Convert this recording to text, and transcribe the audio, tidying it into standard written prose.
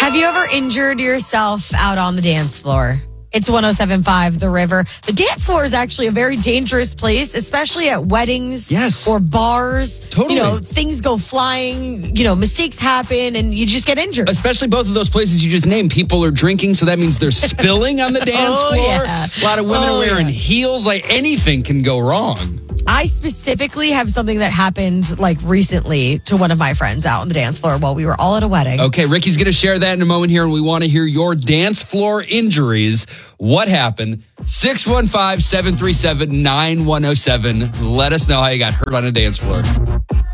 Have you ever injured yourself out on the dance floor? It's 107.5 The River. The dance floor is actually a very dangerous place, especially at weddings or bars. Totally. You know, things go flying, mistakes happen, and you just get injured. Especially both of those places you just named. People are drinking, so that means they're spilling on the dance floor. Yeah. A lot of women are wearing heels. Like, anything can go wrong. I specifically have something that happened recently to one of my friends out on the dance floor while we were all at a wedding. Okay, Ricky's going to share that in a moment here, and we want to hear your dance floor injuries. What happened? 615-737-9107. Let us know how you got hurt on a dance floor.